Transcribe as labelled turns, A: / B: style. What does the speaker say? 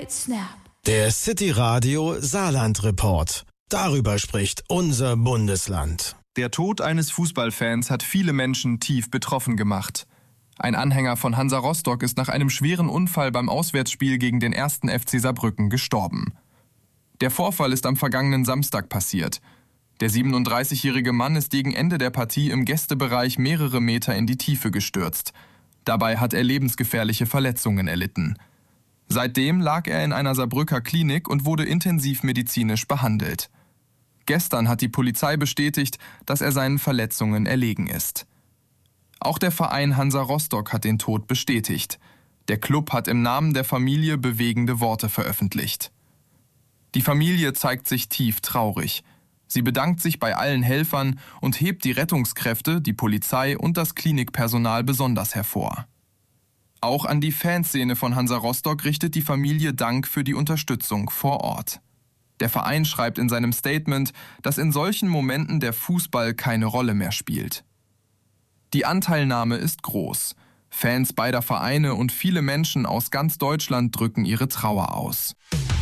A: Snap.
B: Der City Radio Saarland Report. Darüber spricht unser Bundesland.
C: Der Tod eines Fußballfans hat viele Menschen tief betroffen gemacht. Ein Anhänger von Hansa Rostock ist nach einem schweren Unfall beim Auswärtsspiel gegen den 1. FC Saarbrücken gestorben. Der Vorfall ist am vergangenen Samstag passiert. Der 37-jährige Mann ist gegen Ende der Partie im Gästebereich mehrere Meter in die Tiefe gestürzt. Dabei hat er lebensgefährliche Verletzungen erlitten. Seitdem lag er in einer Saarbrücker Klinik und wurde intensivmedizinisch behandelt. Gestern hat die Polizei bestätigt, dass er seinen Verletzungen erlegen ist. Auch der Verein Hansa Rostock hat den Tod bestätigt. Der Club hat im Namen der Familie bewegende Worte veröffentlicht. Die Familie zeigt sich tief traurig. Sie bedankt sich bei allen Helfern und hebt die Rettungskräfte, die Polizei und das Klinikpersonal besonders hervor. Auch an die Fanszene von Hansa Rostock richtet die Familie Dank für die Unterstützung vor Ort. Der Verein schreibt in seinem Statement, dass in solchen Momenten der Fußball keine Rolle mehr spielt. Die Anteilnahme ist groß. Fans beider Vereine und viele Menschen aus ganz Deutschland drücken ihre Trauer aus.